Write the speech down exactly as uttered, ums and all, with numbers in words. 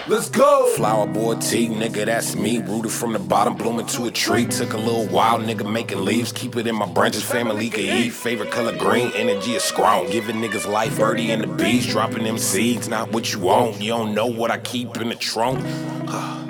Let's go! Flower boy T, nigga, that's me. Rooted from the bottom, blooming to a tree. Took a little while, nigga, making leaves. Keep it in my branches, family can eat. Favorite color green, energy is strong. Giving niggas life, birdie and the bees. Dropping them seeds, not what you want. You don't know what I keep in the trunk.